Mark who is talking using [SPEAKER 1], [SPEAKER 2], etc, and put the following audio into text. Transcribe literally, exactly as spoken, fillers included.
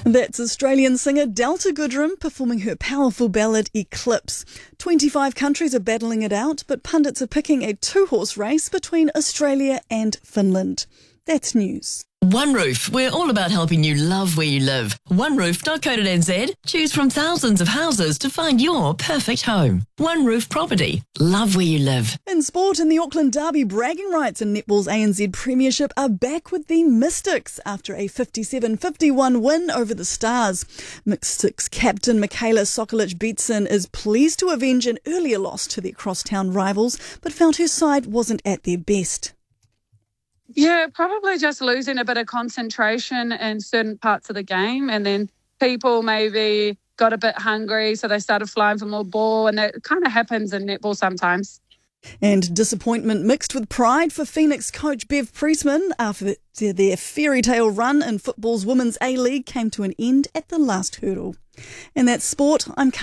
[SPEAKER 1] That's Australian singer Delta Goodrem performing her powerful ballad Eclipse. twenty-five countries are battling it out, but pundits are picking a two-horse race between Australia and Finland. That's news.
[SPEAKER 2] One Roof, we're all about helping you love where you live. one roof dot co dot n z. Choose from thousands of houses to find your perfect home. One Roof Property. Love where you live.
[SPEAKER 1] In sport, in the Auckland Derby, bragging rights in netball's A N Z Premiership are back with the Mystics after a fifty-seven fifty-one win over the Stars. Mystics captain Michaela Sokolic-Beatson is pleased to avenge an earlier loss to their crosstown rivals, but felt her side wasn't at their best.
[SPEAKER 3] Yeah, probably just losing a bit of concentration in certain parts of the game, and then people maybe got a bit hungry, so they started flying for more ball, and that kind of happens in netball sometimes.
[SPEAKER 1] And disappointment mixed with pride for Phoenix coach Bev Priestman after their fairy tale run in football's Women's A-League came to an end at the last hurdle. And that's sport. I'm